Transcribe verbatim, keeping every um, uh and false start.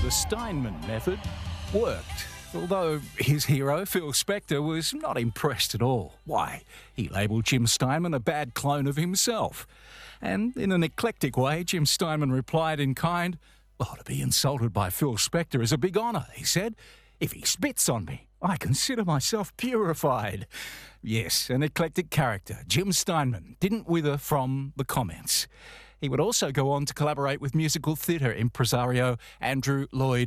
the Steinman method worked, although his hero, Phil Spector, was not impressed at all. Why? He labelled Jim Steinman a bad clone of himself. And in an eclectic way, Jim Steinman replied in kind, "Well, to be insulted by Phil Spector is a big honour," he said. "If he spits on me, I consider myself purified." Yes, an eclectic character, Jim Steinman, didn't wither from the comments. He would also go on to collaborate with musical theatre impresario Andrew Lloyd